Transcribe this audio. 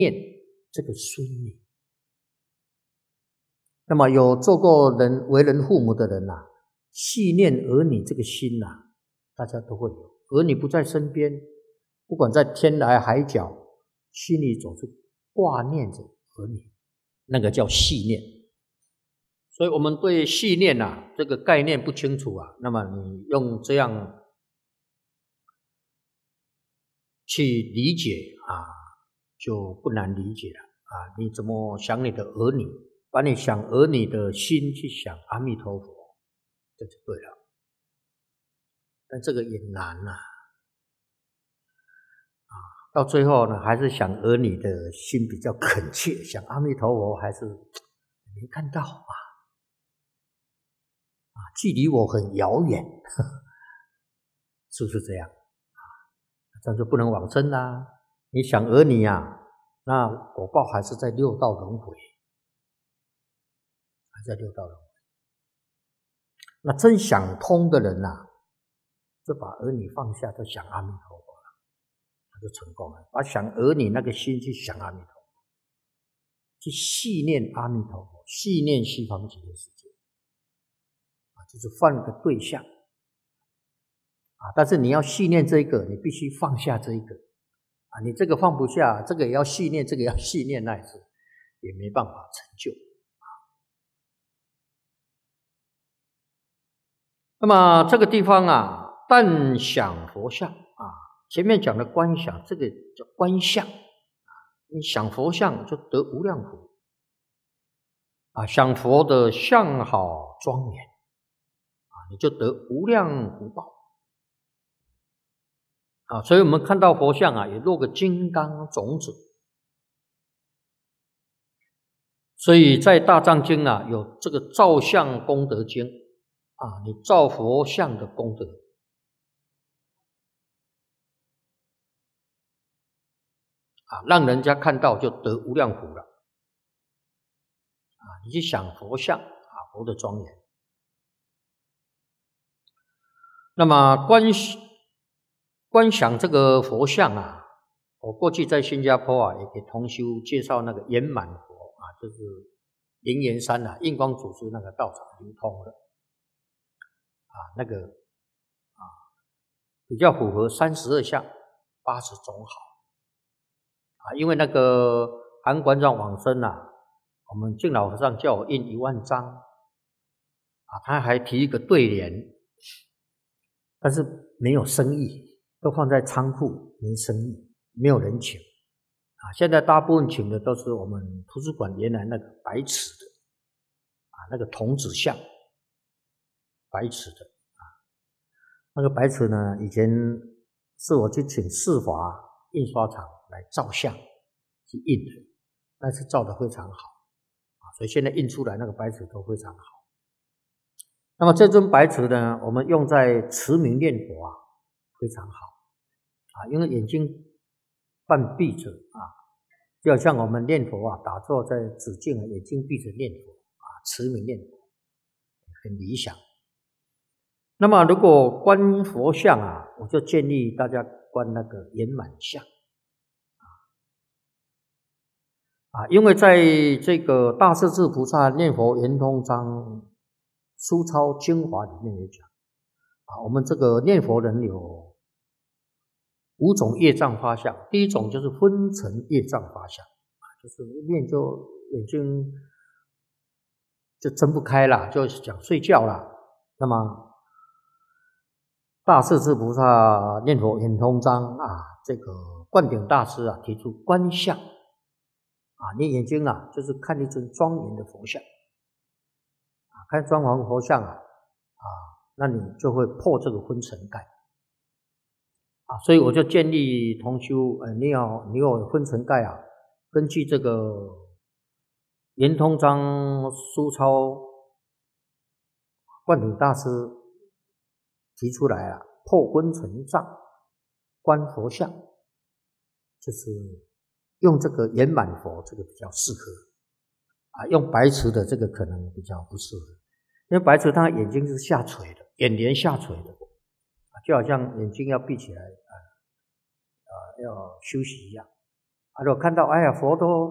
念这个孙女。那么有做过为人父母的人啊，系念儿女这个心啊，大家都会有。儿女不在身边，不管在天涯海角，心里总是挂念着儿女，那个叫系念。所以我们对系念啊这个概念不清楚啊，那么你用这样去理解啊，就不难理解了啊。你怎么想你的儿女，把你想儿女的心去想阿弥陀佛，这就对了。但这个也难啊，到最后呢，还是想儿女的心比较恳切，想阿弥陀佛还是没看到啊，距离我很遥远，是不是这样？这样就不能往生啦。你想儿女啊，那果报还是在六道轮回，还在六道轮回。那真想通的人啊，就把儿女放下，就想阿弥陀佛了，他就成功了。把想儿女那个心去想阿弥陀佛，去系念阿弥陀佛，系念西方极乐世界，就是换个对象。但是你要系念这个，你必须放下这个你这个放不下，这个也要系念，这个也要系念，那也没办法成就。那么这个地方啊，但想佛像前面讲的观想，这个叫观相你想佛像就得无量福想佛的相好庄严你就得无量福报所以我们看到佛像也落个金刚种子。所以在大藏经有这个造像功德经你造佛像的功德让人家看到就得无量福了你去想佛像佛的庄严。那么观想这个佛像我过去在新加坡也给同修介绍那个圆满佛就是灵岩山印光祖师那个道场流通的那个比较符合32相80种好因为那个韩馆长往生我们净老和尚叫我印10000张他还提一个对联，但是没有生意，都放在仓库，没生意，没有人请现在大部分请的都是我们图书馆原来那个白瓷的那个童子像，白瓷的那个白瓷呢，以前是我去请世华印刷厂来照相去印的，但是照得非常好所以现在印出来那个白瓷都非常好。那么这尊白瓷呢，我们用在持名念佛非常好因为眼睛半闭着就好像我们念佛打坐在止境眼睛闭着念佛持名念佛很理想。那么如果观佛像我就建议大家观那个圆满像因为在这个大势至菩萨念佛圆通章书抄精华里面也讲我们这个念佛人有5种业障发相。第一种就是昏沉业障发相就是念就眼睛就睁不开了，就想睡觉了。那么大势至菩萨念佛圆通章这个灌顶大师提出观相你眼睛就是看一尊庄严的佛像看庄严佛像那你就会破这个昏沉盖所以我就建议同修你有昏沉盖根据这个圆通章书抄灌顶大师提出来破昏沉障观佛像，就是用这个圆满佛这个比较适合用白瓷的这个可能比较不适合，因为白瓷它眼睛是下垂的，眼帘下垂的就好像眼睛要闭起来要休息一样如果看到哎呀佛都